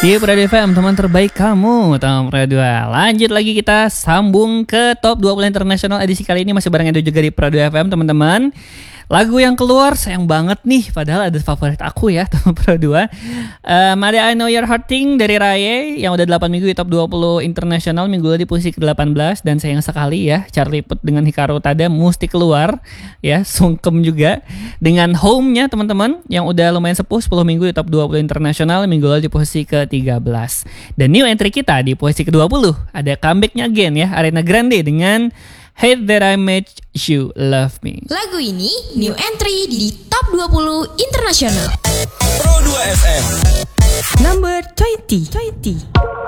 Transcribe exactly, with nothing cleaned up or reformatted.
Di Pro dua F M, teman terbaik kamu, teman Pro dua. Lanjut lagi kita sambung ke Top dua puluh Internasional edisi kali ini. Masih bareng Edo juga di Pro dua F M, teman-teman. Lagu yang keluar sayang banget nih, padahal ada favorit aku ya, teman Pro dua. um, Ada I Know You're Hurting dari Raye yang udah delapan minggu di Top dua puluh Internasional, minggu lalu di posisi ke delapan belas. Dan sayang sekali ya, Charlie Puth dengan Hikaru Tada mesti keluar ya, sungkem juga. Dengan Home-nya teman-teman yang udah lumayan sepuh, sepuluh minggu di Top dua puluh Internasional, minggu lalu di posisi ke tiga belas. Dan new entry kita di posisi ke dua puluh, ada comeback-nya again ya, Ariana Grande dengan Hate That I Made You Love Me. Lagu ini new entry di Top dua puluh Internasional. Pro dua F M Number dua puluh.